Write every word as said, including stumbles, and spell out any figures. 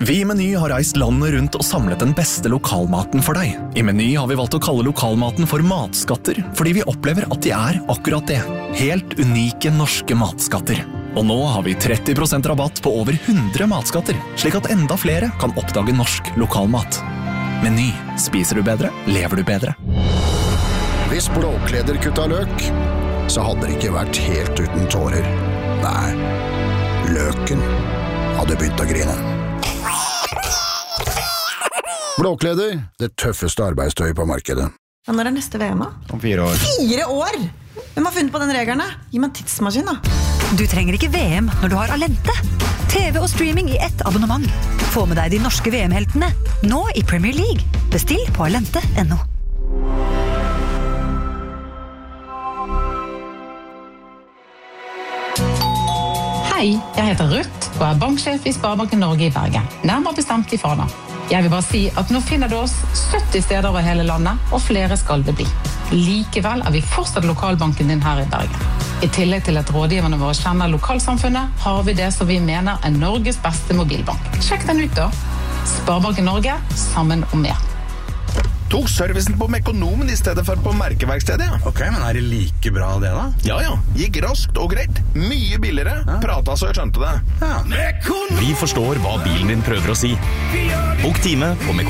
Vi i Meny har reist landet rundt og samlet den beste lokalmaten for deg. I Meny har vi valgt å kalle lokalmaten for matskatter, fordi vi opplever at de er akkurat det. Helt unike norske matskatter. Og nå har vi tretti prosent rabatt på over hundre matskatter, slik at enda flere kan oppdage norsk lokalmat. Meny. Spiser du bedre, lever du bedre. Hvis Blåkleder kutta løk, så hadde det ikke vært helt uten tårer. Nei, løken hadde begynt å grine. Blåkleder, det tøffeste arbeidstøy på markedet. Ja, når er neste V M da? Om fire år. Fire år? Hvem har funnet på den regelen da? Gi meg en tidsmaskin da. Du trenger ikke V M når du har Alente. T V og streaming i ett abonnement. Få med deg de norske V M-heltene, nå i Premier League. Bestill på alente punktum no. Hei, jeg heter Ruth og er banksjef i Sparebanken Norge i Bergen. Nærmere bestemt i Fana. Jeg vil bare si at nå finner du oss sytti steder over hele landet, og flere skal det bli. Likevel er vi fortsatt lokalbanken din her i Bergen. I tillegg til at rådgiverne våre kjenner lokalsamfunnet, har vi det som vi mener er Norges beste mobilbank. Sjekk den ut da. Sparebanken Norge, sammen om mer. Tok servicen på Mekonomen i stedet for på merkeverkstedet, ja. Ok, men er det like bra det da? Ja, ja. Gikk raskt og greit. Mye billigere. Ja. Prata så jeg skjønte det. Ja. Vi forstår hva bilen din prøver å si. Bok time på Mekonomen.